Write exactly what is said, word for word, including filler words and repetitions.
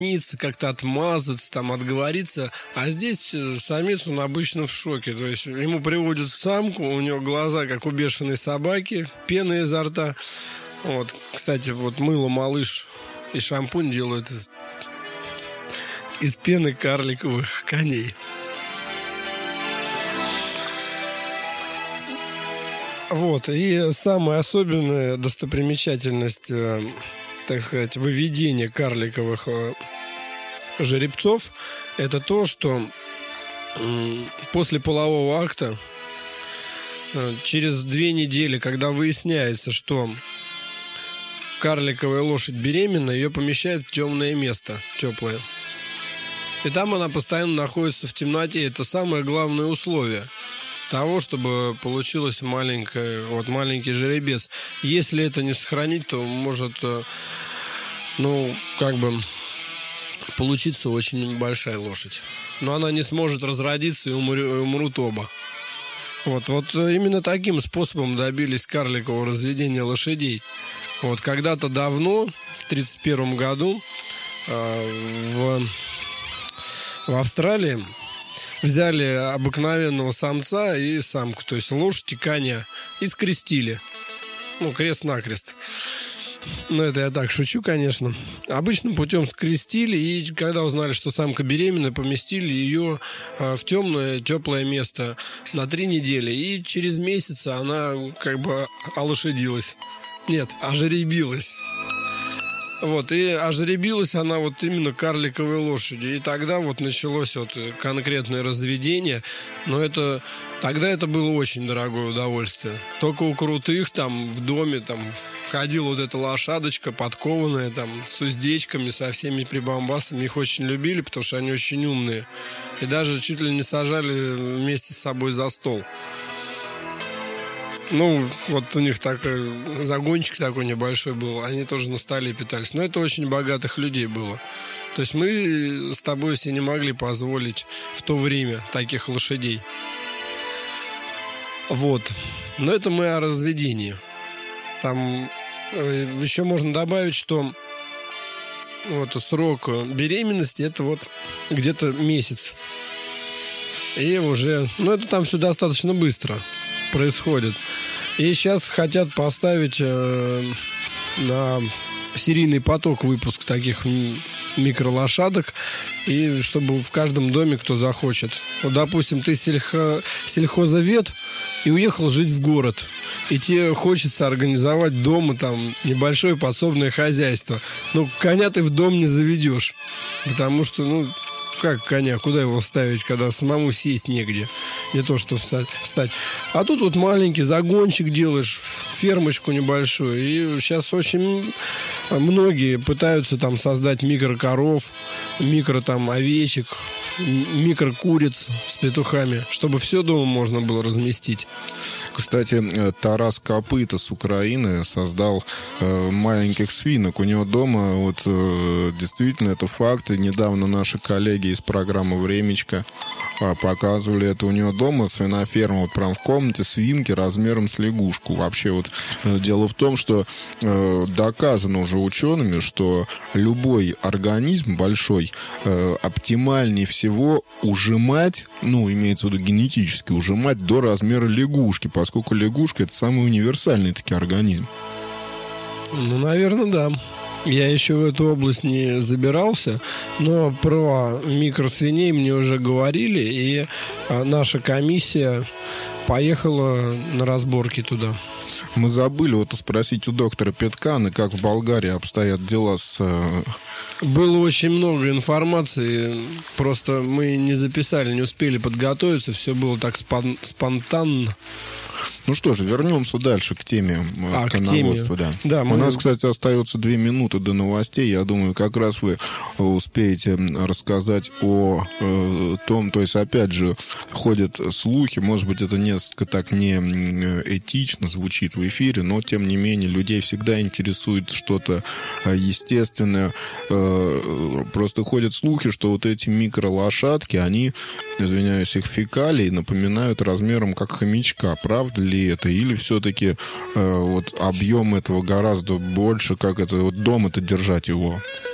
как-то отмазаться, там, отговориться. А здесь самец, он обычно в шоке. То есть ему приводят самку, у него глаза, как у бешеной собаки, пена изо рта. Вот. Кстати, вот мыло «Малыш» и шампунь делают из, из пены карликовых коней. Вот. И самая особенная достопримечательность, так сказать, выведения карликовых жеребцов, это то, что после полового акта, через две недели, когда выясняется, что карликовая лошадь беременна, ее помещают в темное место, теплое. И там она постоянно находится в темноте. Это самое главное условие того, чтобы получилось маленькое, вот маленький жеребец. Если это не сохранить, то может, ну, как бы получиться очень большая лошадь. Но она не сможет разродиться, и умрут, умрут оба. Вот, вот именно таким способом добились карликового разведения лошадей. Вот когда-то давно, в тридцать первом году, э, в, в Австралии взяли обыкновенного самца и самку, то есть лошадь и коня, и скрестили. Ну, крест-накрест. Ну, это я так шучу, конечно. Обычным путем скрестили, и когда узнали, что самка беременна, поместили ее э, в темное, теплое место на три недели. И через месяц она как бы олошадилась. Нет, ожеребилась. Вот, и ожеребилась она вот именно карликовой лошадью. И тогда вот началось вот конкретное разведение. Но это тогда это было очень дорогое удовольствие. Только у крутых там в доме там ходила вот эта лошадочка подкованная там с уздечками, со всеми прибамбасами. Их очень любили, потому что они очень умные. И даже чуть ли не сажали вместе с собой за стол. Ну, вот у них такой загончик такой небольшой был. Они тоже на столе питались. Но это очень богатых людей было. То есть мы с тобой себе не могли позволить в то время таких лошадей. Вот. Но это мы о разведении. Там еще можно добавить, что вот срок беременности это вот где-то месяц. И уже, ну это там все достаточно быстро происходит. И сейчас хотят поставить э, на серийный поток выпуск таких микролошадок, и чтобы в каждом доме кто захочет. Вот, допустим, ты сельхо, сельхозовед и уехал жить в город, и тебе хочется организовать дома там небольшое подсобное хозяйство. Ну, коня ты в дом не заведешь, потому что, ну, как коня, куда его ставить, когда самому сесть негде, не то что встать. встать. А тут вот маленький загончик делаешь, фермочку небольшую, и сейчас очень многие пытаются там создать микрокоров, микро там овечек, микрокуриц с петухами, чтобы все дома можно было разместить. Кстати, Тарас Копыта с Украины создал э, маленьких свинок. У него дома, вот э, действительно, это факт. И недавно наши коллеги из программы «Времечко» э, показывали это. У него дома свиноферма, вот прям в комнате свинки размером с лягушку. Вообще вот э, дело в том, что э, доказано уже учеными, что любой организм большой э, оптимальнее всего ужимать, ну, имеется в виду генетически, ужимать до размера лягушки, поскольку лягушка — это самый универсальный таки организм. Ну, наверное, да. Я еще в эту область не забирался, но про микросвиней мне уже говорили, и наша комиссия поехала на разборки туда. Мы забыли вот спросить у доктора Петкана, как в Болгарии обстоят дела с... Было очень много информации, просто мы не записали, не успели подготовиться, все было так спон- спонтанно. Ну что же, вернемся дальше к теме а, коноводства. Да. Да, мы... У нас, кстати, остается две минуты до новостей. Я думаю, как раз вы успеете рассказать о э, том, то есть, опять же, ходят слухи, может быть, это несколько так не этично звучит в эфире, но, тем не менее, людей всегда интересует что-то естественное. Э, просто ходят слухи, что вот эти микролошадки, они, извиняюсь, их фекалии напоминают размером как хомячка. Правда ли это? Или все-таки э, вот объем этого гораздо больше, как это, вот дома-то держать его?